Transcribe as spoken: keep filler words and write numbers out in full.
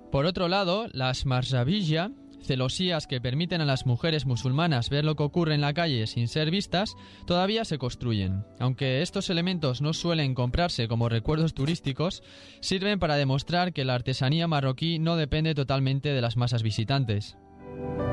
Por otro lado, las marzavilla, celosías que permiten a las mujeres musulmanas ver lo que ocurre en la calle sin ser vistas, todavía se construyen. Aunque estos elementos no suelen comprarse como recuerdos turísticos, sirven para demostrar que la artesanía marroquí no depende totalmente de las masas visitantes.